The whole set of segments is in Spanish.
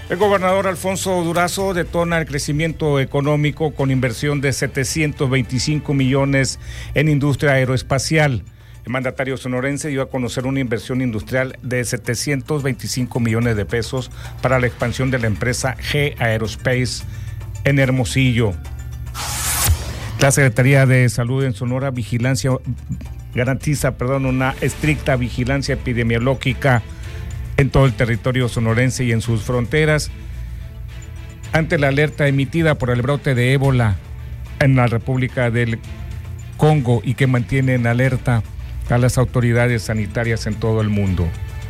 El gobernador Alfonso Durazo detona el crecimiento económico con inversión de 725 millones en industria aeroespacial. El mandatario sonorense dio a conocer una inversión industrial de 725 millones de pesos para la expansión de la empresa G Aerospace en Hermosillo. La Secretaría de Salud en Sonora garantiza una estricta vigilancia epidemiológica en todo el territorio sonorense y en sus fronteras ante la alerta emitida por el brote de ébola en la República del Congo y que mantiene en alerta a las autoridades sanitarias en todo el mundo.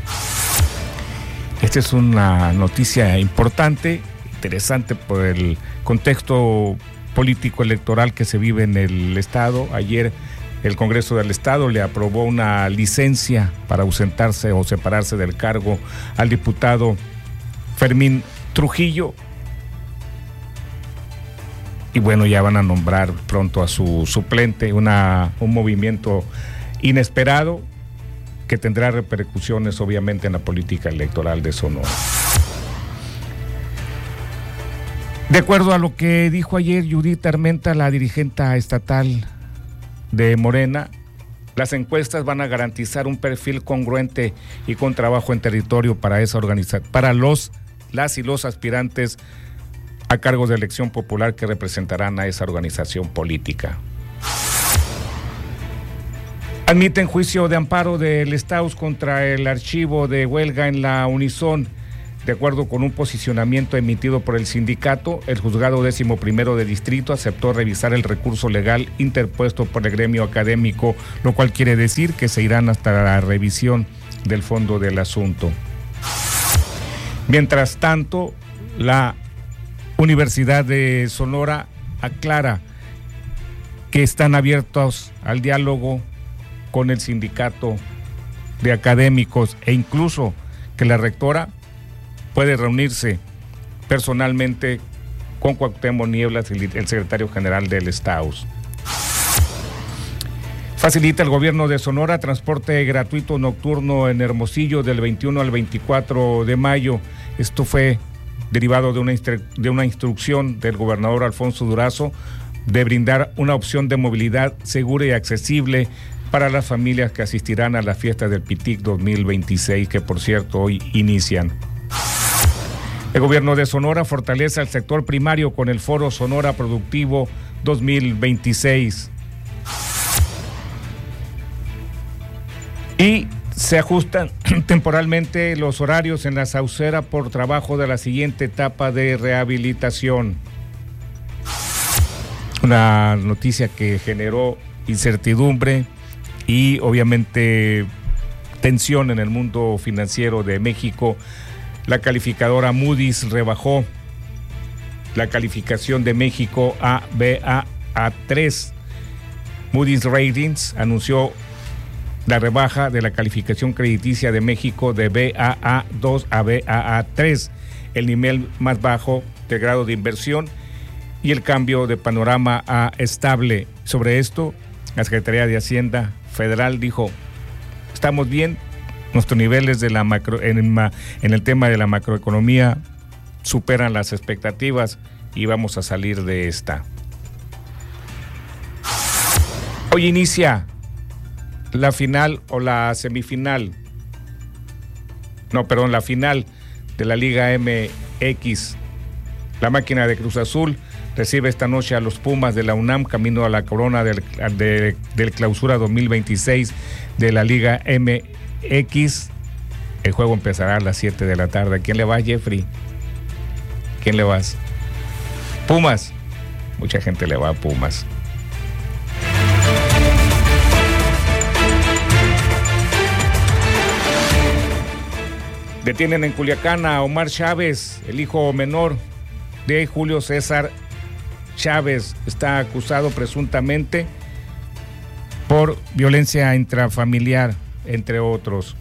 Esta es una noticia importante, interesante por el contexto político electoral que se vive en el estado. Ayer el Congreso del Estado le aprobó una licencia para ausentarse o separarse del cargo al diputado Fermín Trujillo. Y bueno, ya van a nombrar pronto a su suplente, un movimiento inesperado que tendrá repercusiones obviamente en la política electoral de Sonora. De acuerdo a lo que dijo ayer Judith Armenta, la dirigente estatal de Morena, las encuestas van a garantizar un perfil congruente y con trabajo en territorio para esa organización, para las y los aspirantes a cargos de elección popular que representarán a esa organización política. Admiten juicio de amparo del Estaus contra el archivo de huelga en la Unison. De acuerdo con un posicionamiento emitido por el sindicato, el juzgado 11º de distrito aceptó revisar el recurso legal interpuesto por el gremio académico, lo cual quiere decir que se irán hasta la revisión del fondo del asunto. Mientras tanto, la Universidad de Sonora aclara que están abiertos al diálogo con el sindicato de académicos e incluso que la rectora puede reunirse personalmente con Cuauhtémoc Nieblas, el secretario general del Estaus. Facilita el gobierno de Sonora transporte gratuito nocturno en Hermosillo del 21 al 24 de mayo. Esto fue derivado de una instrucción del gobernador Alfonso Durazo de brindar una opción de movilidad segura y accesible para las familias que asistirán a la fiesta del PITIC 2026, que por cierto hoy inician. El gobierno de Sonora fortalece al sector primario con el Foro Sonora Productivo 2026. Y se ajustan temporalmente los horarios en la Saucera por trabajo de la siguiente etapa de rehabilitación. Una noticia que generó incertidumbre y obviamente tensión en el mundo financiero de México. La calificadora Moody's rebajó la calificación de México a Baa3. Moody's Ratings anunció la rebaja de la calificación crediticia de México de Baa2 a Baa3, el nivel más bajo de grado de inversión y el cambio de panorama a estable. Sobre esto, la Secretaría de Hacienda Federal dijo: estamos bien. Nuestros niveles de en el tema de la macroeconomía superan las expectativas y vamos a salir de esta. Hoy inicia la final o la semifinal, la final de la Liga MX. La máquina de Cruz Azul recibe esta noche a los Pumas de la UNAM camino a la corona del clausura 2026 de la Liga MX. El juego empezará a las 7 de la tarde. ¿A quién le vas, Jeffrey? ¿Quién le vas? Pumas. Mucha gente le va a Pumas. Detienen en Culiacán a Omar Chávez, el hijo menor de Julio César Chávez. Está acusado presuntamente por violencia intrafamiliar, entre otros.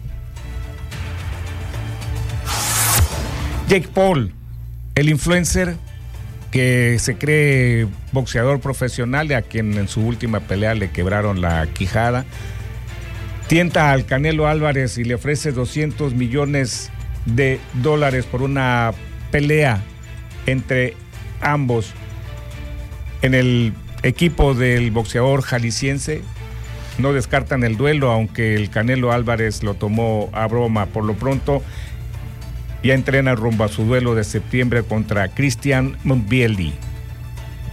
Jake Paul, el influencer que se cree boxeador profesional, a quien en su última pelea le quebraron la quijada, tienta al Canelo Álvarez y le ofrece $200 millones por una pelea entre ambos en el equipo del boxeador jalisciense. No descartan el duelo, aunque el Canelo Álvarez lo tomó a broma. Por lo pronto, ya entrena rumbo a su duelo de septiembre contra Cristian Monbielli.